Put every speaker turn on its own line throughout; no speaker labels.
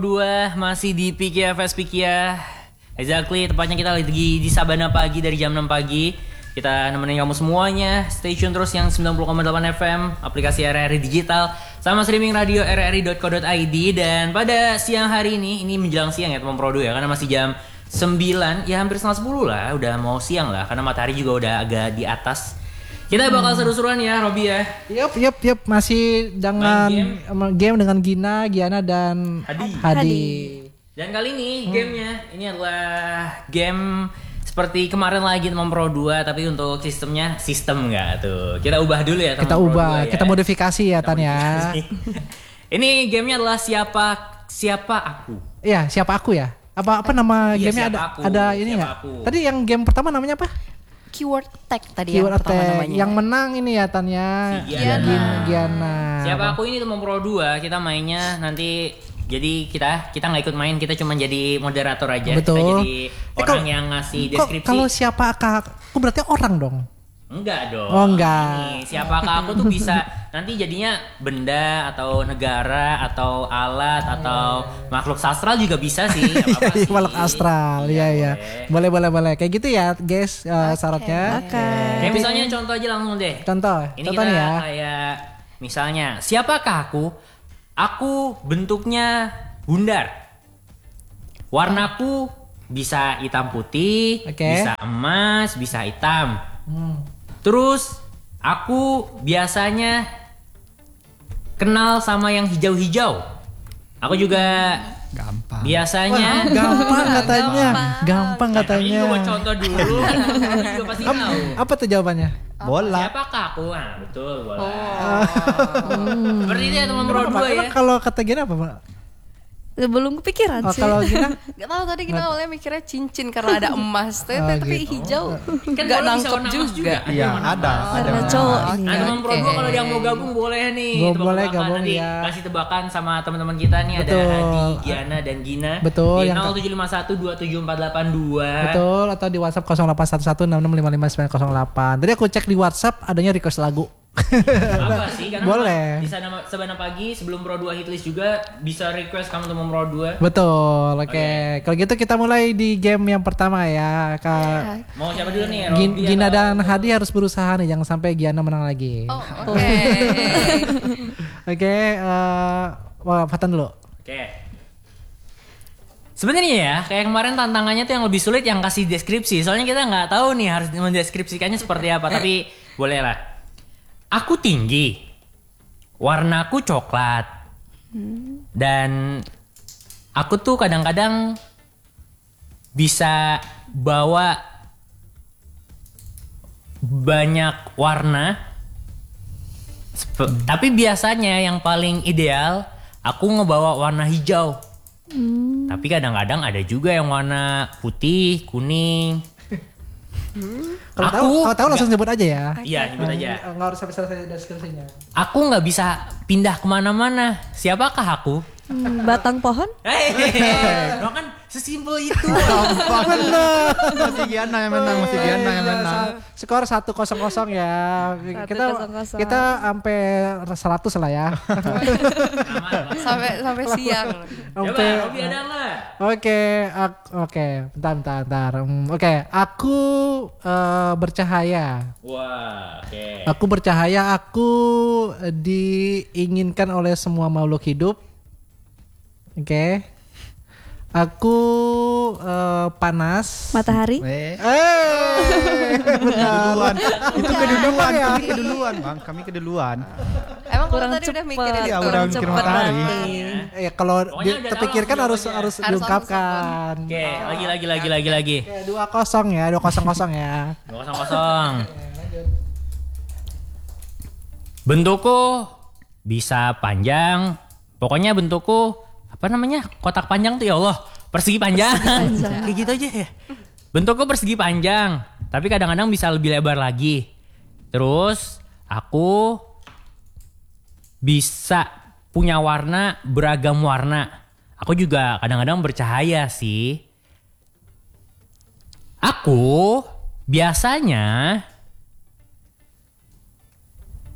Dua masih di Pikia Fest Pikia. Exactly, tepatnya kita lagi di Sabana pagi dari jam 6 pagi. Kita nemenin kamu semuanya. Stay tune terus yang 90,8 FM, aplikasi RRI Digital, sama streaming radio rri.co.id. Dan pada siang hari ini menjelang siang ya teman Prodo ya, karena masih jam 9, ya hampir setengah 10 lah, udah mau siang lah, karena matahari juga udah agak di atas. Kita bakal seru-seruan ya, Robi ya.
Yup, masih dengan game dengan Giana dan Hadi.
Dan kali ini gamenya ini adalah game seperti kemarin lagi teman Pro 2, tapi untuk sistem nggak tuh. Kita ubah dulu ya teman Pro 2 ya.
Kita modifikasi ya Tan ya.
Ini gamenya adalah siapa aku.
Iya, siapa aku ya? Apa nama gamenya ada ini ya? Tadi yang game pertama namanya apa?
Keyword Attack tadi
Keyword
yang pertama
Attack.
namanya.
Yang menang ini ya Tanya.
Si
Giana.
Siapa aku ini teman Pro 2, kita mainnya nanti. Jadi kita nggak ikut main, kita cuma jadi moderator aja.
Betul.
Kita jadi orang yang ngasih deskripsi.
Kalau siapa aku berarti orang dong.
Enggak dong.
Oh enggak.
Ini, siapakah aku tuh bisa nanti jadinya benda atau negara atau alat atau makhluk astral juga bisa sih.
Iya, makhluk astral. Iya. Boleh. Kayak gitu ya, guys, syaratnya.
Kayak misalnya contoh aja langsung deh.
Contoh
kita
ya.
Kayak misalnya, siapakah aku? Aku bentuknya bundar. Warnaku bisa hitam putih, bisa emas, bisa hitam. Terus aku biasanya kenal sama yang hijau-hijau. Aku juga
gampang.
Biasanya
gampang katanya.
Ini gue contoh dulu. Juga pasti tahu.
Apa tuh jawabannya?
Bola.
Siapakah aku? Nah, betul, bola. Seperti itu ya teman Pro 2 ya.
Kalau kata Gina apa, Mbak?
Belum kepikiran sih.
Kalau Gina?
Gak tahu tadi kita awalnya mikirnya cincin karena ada emas, tapi
gitu.
hijau
Kan
gak
bola bisa
nangkep
warna emas
juga.
Iya, ada.
Karena cowok ini.
Nah, teman Pro 2 kalau ada yang mau gabung boleh nih.
Boleh
Tebak-tebakan
gabung
nanti.
ya.
Kasih tebakan sama teman-teman kita nih.
Betul.
Ada Hadi, Giana dan Gina.
Betul.
Di 0751274482.
Betul, atau di WhatsApp 081166559908. Tadi aku cek di WhatsApp adanya request lagu.
Apa sih? Karena
boleh.
Di sana Sabana pagi sebelum Pro 2 hitlist juga bisa request kamu teman Pro 2.
Betul, oke. Kalau gitu kita mulai di game yang pertama ya.
Mau siapa dulu nih?
Gina dan Hadi harus berusaha nih, jangan sampai Giana menang lagi.
Oke.
Oke, Fatan dulu.
Oke. Sebenarnya ya, kayak kemarin tantangannya tuh yang lebih sulit yang kasih deskripsi. Soalnya kita nggak tahu nih harus mendeskripsikannya seperti apa. Tapi boleh lah. Aku tinggi, warnaku coklat, dan aku tuh kadang-kadang bisa bawa banyak warna. Tapi biasanya yang paling ideal aku ngebawa warna hijau. Tapi kadang-kadang ada juga yang warna putih, kuning.
Kalau tahu langsung sebut aja ya.
Iya, sebut aja.
Nggak harus sampai selesai deskripsinya.
Aku nggak bisa pindah kemana-mana. Siapakah aku?
Batang pohon?
Lo kan sesimpel itu.
Benar.
Masih Giana yang menang.
Skor 1-0 ya. Kita sampai 100 lah ya.
sampai siang.
Coba, Robi ada nggak?
Oke. Bentar. Oke, aku bercahaya.
Wah, oke.
Aku bercahaya. Aku diinginkan oleh semua makhluk hidup. Oke. Aku panas.
Matahari?
Benar.
Itu keduluan. Bang. Kami keduluan.
Emang
kurang
tadi udah mikirin
Ya,
itu.
udah mikir matahari.
Kalau
Pokoknya udah
terpikirkan
tahu
harus
jawabannya.
diungkapkan.
Oke, lagi.
Oke, 2-0 ya, 2-0 ya.
2-0. Bentukku bisa panjang. Pokoknya bentukku apa namanya? Kotak panjang tuh ya Allah. Persegi panjang. Kayak gitu aja ya. Bentukku persegi panjang, tapi kadang-kadang bisa lebih lebar lagi. Terus aku bisa punya beragam warna. Aku juga kadang-kadang bercahaya sih. Aku biasanya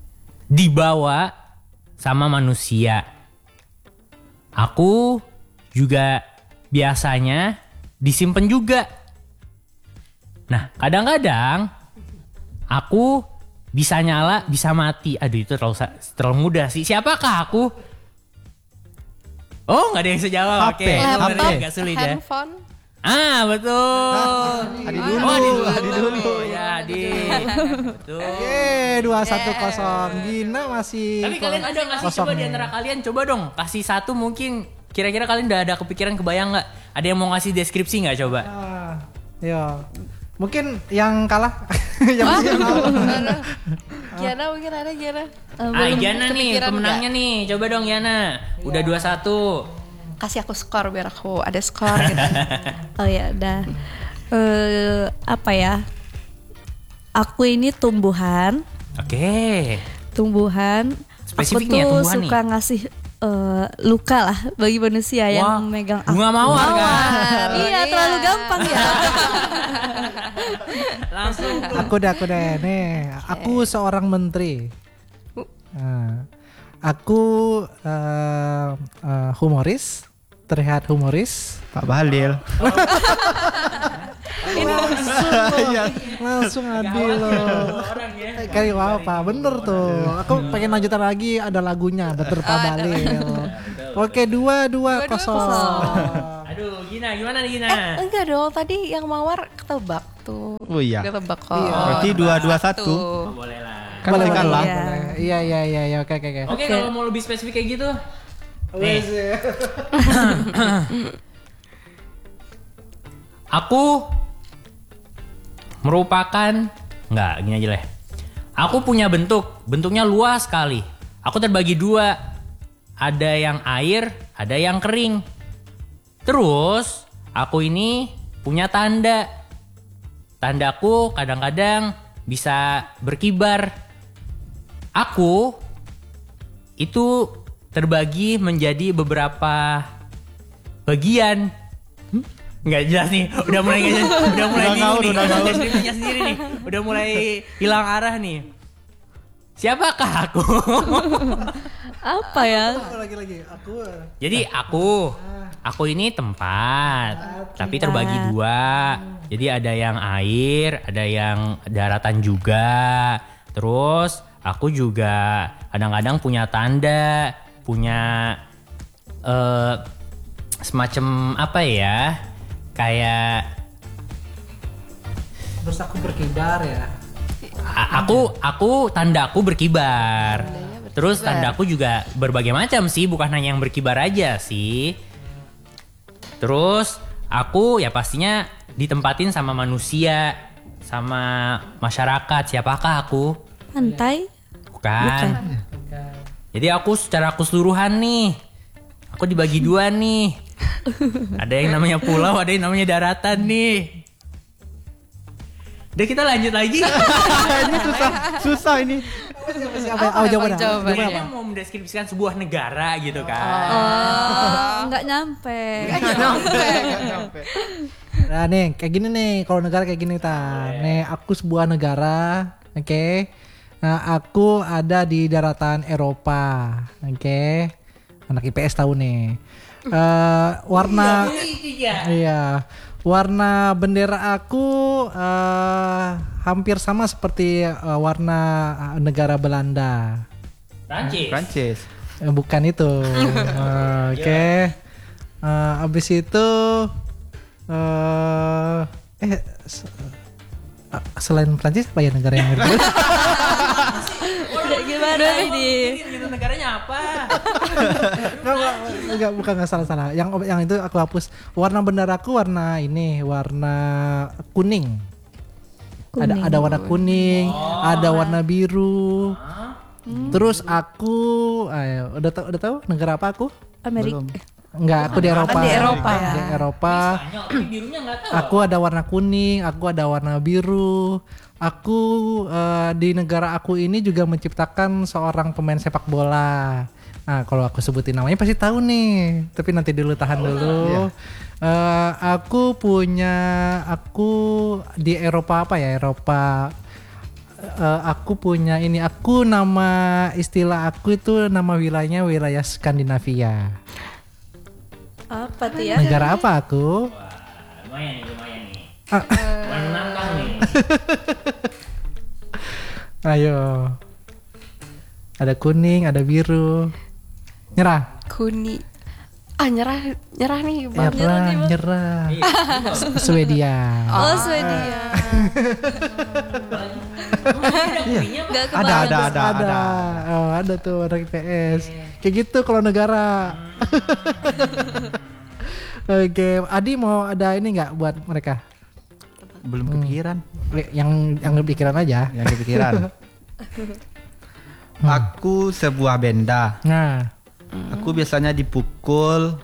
dibawa sama manusia. Aku juga biasanya disimpan juga. Nah, kadang-kadang aku bisa nyala, bisa mati. Aduh, itu terlalu mudah sih. Siapakah aku? Oh, nggak ada yang bisa jawab.
HP.
Oke,
Laptop,
agak sulit ya.
handphone.
Betul.
Adi
dulu. Ya, Adi. Betul.
Oke, 2-1-0. Gina masih
Tapi kalian ada nggak sih
kosong
coba di
nih.
antara kalian coba dong kasih satu mungkin kira-kira kalian udah ada kepikiran kebayang nggak? Ada yang mau ngasih deskripsi nggak coba?
Ya. Mungkin yang kalah yang masih
Giana mungkin ada Giana.
Giana nih
kepikiran
pemenangnya
nggak?
nih. Coba dong Giana. Udah 2-1.
Kasih aku skor biar aku ada skor gitu.
Oh ya udah. Apa ya? Aku ini tumbuhan.
Oke.
Tumbuhan.
Spesifiknya
aku tuh
tumbuhan
suka ngasih luka lah bagi manusia yang megang aku.
Bunga mawar kan?
Iya, terlalu gampang ya.
Langsung.
Aku deh. Nih, aku seorang menteri. Nah, aku humoris, terlihat humoris.
Pak Bahlil.
Langsung adil loh. Kayak apa? Bener tuh. Aku pengen lanjutan lagi, ada lagunya, betul Pak Bahlil. Oke, 2-2-0.
Aduh, Gina gimana nih Gina?
Enggak dong, tadi yang mawar ketebak tuh.
Oh iya.
Ketebak kok.
Berarti 2-2-1.
Oh, boleh lah.
Kan masih kalah.
Iya, oke.
Oke, kalau mau lebih spesifik kayak gitu. Nih. Aku merupakan gini aja lah. Aku punya bentuknya luas sekali. Aku terbagi 2. Ada yang air, ada yang kering. Terus aku ini punya tanda. Tandaku kadang-kadang bisa berkibar. Aku itu terbagi menjadi beberapa bagian. Nggak jelas nih, udah mulai bingung nih. Deskripsinya sendiri nih, udah mulai hilang arah nih. Siapakah aku?
Apa ya?
Lagi aku.
Jadi aku ini tempat, tapi terbagi 2. Jadi ada yang air, ada yang daratan juga. Terus aku juga kadang-kadang punya tanda, punya semacam apa ya? Kayak
Terus aku berkibar ya.
aku tandaku berkibar. Terus tandaku juga berbagai macam sih, bukan hanya yang berkibar aja sih. Terus aku ya pastinya ditempatin sama manusia, sama masyarakat. Siapakah aku?
Pantai?
Bukan. Jadi aku secara keseluruhan nih, aku dibagi 2 nih. Ada yang namanya pulau, ada yang namanya daratan nih. Udah kita lanjut lagi.
Ini susah ini.
Siapa? Jawabannya.
Kayaknya mau mendeskripsikan sebuah negara gitu kan.
Nggak nyampe.
Nah nih, kayak gini nih. Kalau negara kayak gini nih, aku sebuah negara, oke. Nah, aku ada di daratan Eropa, oke. Anak IPS tahu nih. Warna iya, warna bendera aku hampir sama seperti warna negara Belanda.
Prancis.
Bukan itu. Oke. Abis itu selain Prancis apa ya negara yang mirip?
Gimana ini?
Gitu negaranya apa?
Bukan salah. Yang itu aku hapus. Warna benderaku warna kuning. Ada warna kuning, ada warna biru. Terus aku udah tahu negara apa aku?
Amerika.
Enggak, aku di Eropa.
Di Eropa ya.
Di Eropa.
Birunya nggak tahu.
Aku ada warna kuning, aku ada warna biru. Aku di negara aku ini juga menciptakan seorang pemain sepak bola. Nah, kalau aku sebutin namanya pasti tahu nih. Tapi nanti dulu tahan dulu. Aku di Eropa apa ya? Eropa. Aku punya ini. Nama istilah aku itu nama wilayahnya wilayah Skandinavia.
Apa tuh ya?
Negara apa aku?
Wah, lumayan nih.
Ah.
Menantang nih.
Ayo. Ada kuning, ada biru. Nyerah.
Kuni. Nyerah nih bang.
Nyerah.
Iya,
Swedia.
Oh, Swedia. Gak kebayang.
Ada.
Oh, ada tuh anak IPS. Kayak gitu kalau negara. Oke, Adi mau ada ini nggak buat mereka?
Belum kepikiran.
Yang kepikiran aja.
Yang kepikiran. Aku sebuah benda.
Nah,
Aku biasanya dipukul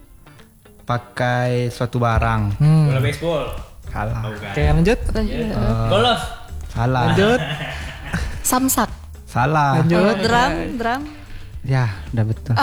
pakai suatu barang.
Bola baseball.
Salah.
Oke, lanjut.
Golf.
Salah.
Lanjut.
Samsak.
Salah.
Lanjut.
Drum.
Ya, udah betul.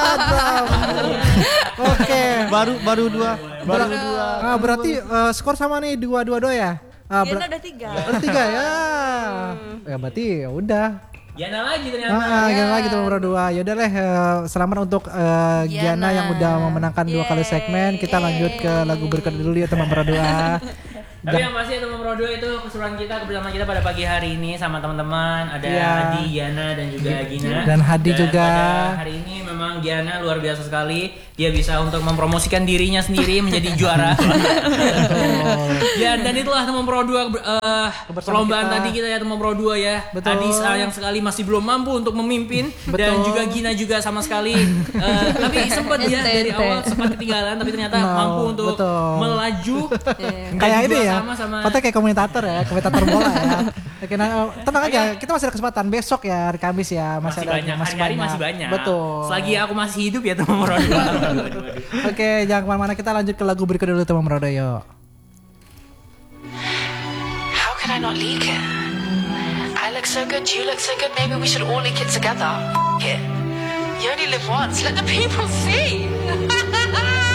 Oke.
Baru dua.
Berarti skor sama nih 2-2 ya?
Gina udah 3.
Ada 3 ya. Ya berarti ya udah.
Giana lagi ternyata.
Giana lagi tuh nomor 2. Ya udah deh, selamat untuk Giana yang udah memenangkan 2 kali segmen. Kita lanjut ke lagu berikut dulu ya teman nomor 2.
Tapi yang pasti teman Pro 2 itu keseruan kita, kebersamaan kita pada pagi hari ini sama teman-teman. Ada
Iya.
Adi, Giana dan juga Gina.
Dan Hadi juga.
Pada hari ini memang Giana luar biasa sekali. Dia bisa untuk mempromosikan dirinya sendiri menjadi juara. Ya, dan itulah teman Pro 2 perlombaan
kita.
tadi kita ya teman Pro 2 ya.
Betul.
Adi sayang sekali masih belum mampu untuk memimpin dan
Betul.
juga Gina juga sama sekali tapi sempat ya dari awal sempat ketinggalan tapi ternyata mampu untuk
betul.
melaju.
Kayak ini ya.
Sama.
Patah kayak komentator ya, komentator bola ya. Oke, nah, tenang aja, kita masih ada kesempatan besok ya, hari Kamis ya,
Masih
ada
banyak, hari-hari masih banyak.
Betul.
Selagi aku masih hidup ya teman Pro 2.
Oke, jangan kemana-mana, kita lanjut ke lagu berikut dulu teman Rodo yuk.
How can I not leak it? I look so good, you look so good, maybe we should all leak it together. It. You only live once, let the people see.